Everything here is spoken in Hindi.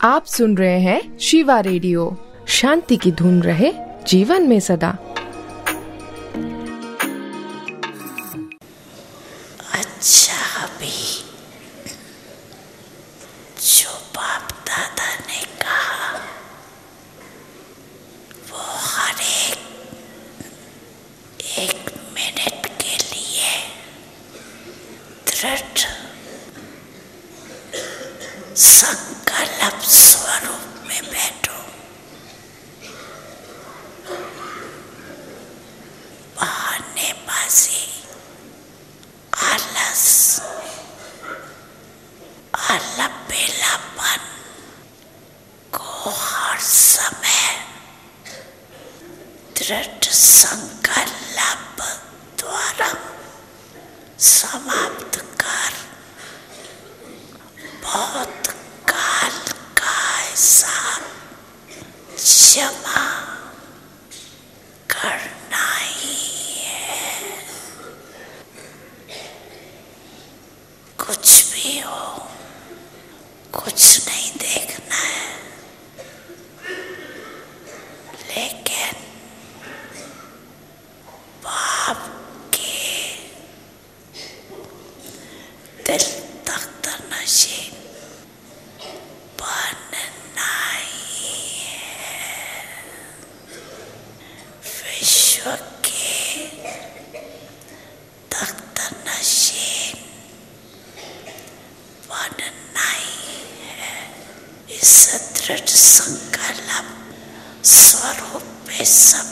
आप सुन रहे हैं शिवा रेडियो। शांति की धुन रहे जीवन में सदा। अच्छा अभी जो बाप दादा ने कहा वो हर एक मिनट के लिए दृढ़ संकल्प स्वरूप में बैठो। बहानेबाजी, आलस, अलबेलापन को हर समय दृढ़ संकल्प द्वारा समाप्त कर बहुत काल का हिसाब जमा करना ही है। कुछ भी हो, कुछ नहीं देखना है, लेकिन बाप के दिल तख्त नशीन बनना ही है। विश्व के तख्त नशीन बनना ही है। इस दृढ़ संकल्प स्वरूप में सब